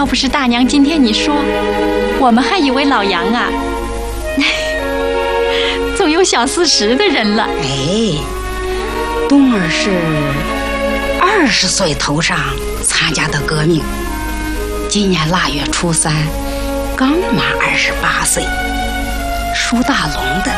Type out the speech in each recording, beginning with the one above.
要不是大娘今天你说，我们还以为老杨啊，总有小40的人了。 哎，冬儿是20岁头上参加的革命，今年腊月初3刚满28岁，属大龙的。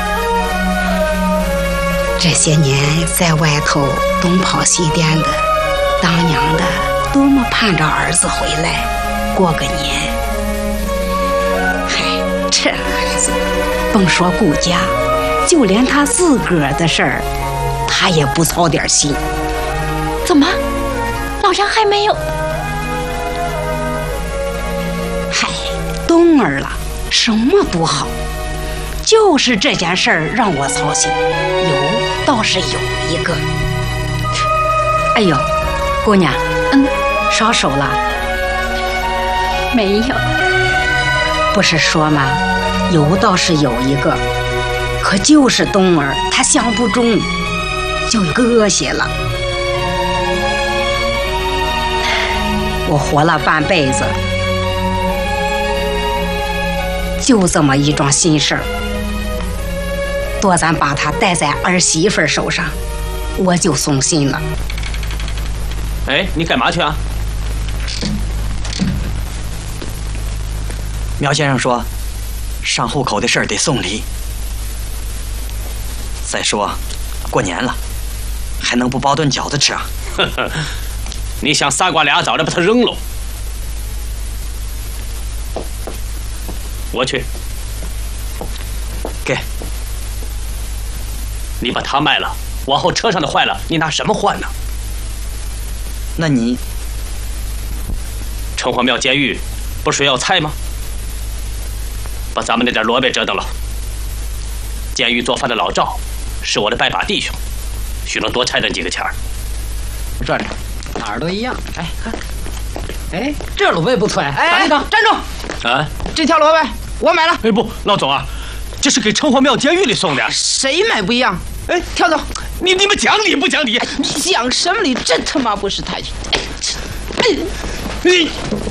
这些年在外头东跑西颠的，当娘的多么盼着儿子回来过个年。嗨，这孩子甭说顾家，就连他自个儿的事儿他也不操点心。 怎么老杨还没有？ 嗨，冬儿了，什么都好，就是这件事儿让我操心。倒是有一个。哎呦，姑娘，烧手了？ 没有。 不是说吗？有倒是有一个，可就是冬儿她想不中，就搁下了。我活了半辈子，就这么一桩心事儿。多咱把他带在儿媳妇手上，我就松心了。 哎，你干嘛去啊？ 苗先生说，上户口的事儿得送礼。再说，过年了，还能不包顿饺子吃啊？ 呵呵，你想仨瓜俩枣的把它扔喽？我去。 给。 你把它卖了，往后车上的坏了，你拿什么换呢？ 那你城隍庙监狱不是要菜吗？把咱们那点萝卜折腾了。监狱做饭的老赵是我的拜把弟兄，许能多拆咱几个钱儿。 转转，哪儿都一样。哎，看，哎，这萝卜不错。哎，站住！ 啊， 这条萝卜我买了。 哎不，老总啊，这是给城隍庙监狱里送的。 谁买不一样？哎，跳走！ 你们讲理不讲理？ 你讲什么理？真他妈不识抬举！哎， 你。